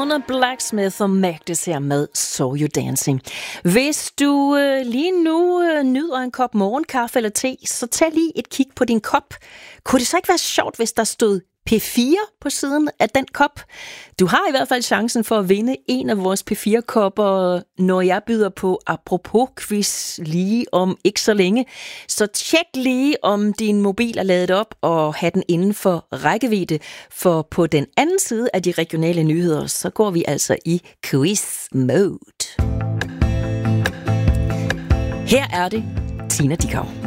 Fiona Blacksmith og Magdes her med So You Dancing. Hvis du lige nu nyder en kop morgenkaffe eller te, så tag lige et kig på din kop. Kunne det så ikke være sjovt, hvis der stod P4 på siden af den kop? Du har i hvert fald chancen for at vinde en af vores P4-kopper, når jeg byder på apropos quiz lige om ikke så længe. Så tjek lige, om din mobil er ladet op og have den inden for rækkevidde. For på den anden side af de regionale nyheder, så går vi altså i quiz-mode. Her er det Tina Dickow.